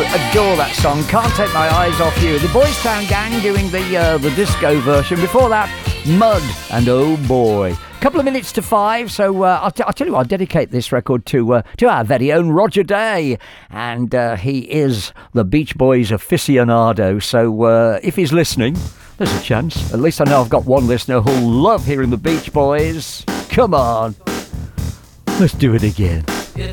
adore that song. Can't Take My Eyes Off You. The Boys Town Gang doing the disco version. Before that, Mud and Oh Boy. Couple of minutes to 5, so I'll tell you, I'll dedicate this record to our very own Roger Day, and he is the Beach Boys aficionado. So if he's listening, there's a chance. At least I know I've got one listener who'll love hearing the Beach Boys. Come on, let's do it again.